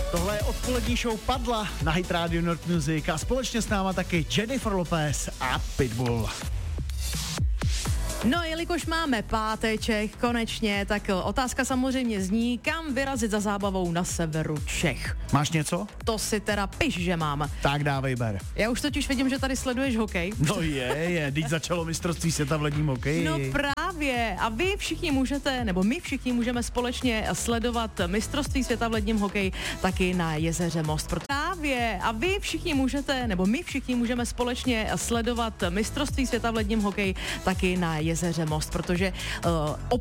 Tohle je odpolední show Padla na Hit Radio North Music a společně s náma taky Jennifer Lopez a Pitbull. No, jelikož máme páteček, konečně, tak otázka samozřejmě zní, kam vyrazit za zábavou na severu Čech. Máš něco? To si teda piš, že mám. Tak dávej, ber. Já už totiž vidím, že tady sleduješ hokej. No teď začalo mistrovství světa v ledním hokeji. No právě. A vy všichni můžete, nebo my všichni můžeme společně sledovat mistrovství světa v ledním hokeji taky na jezeře Most. Právě. A vy všichni můžete, nebo my všichni můžeme společně sledovat mistrovství světa v ledním hokeji taky na jezeře Most, protože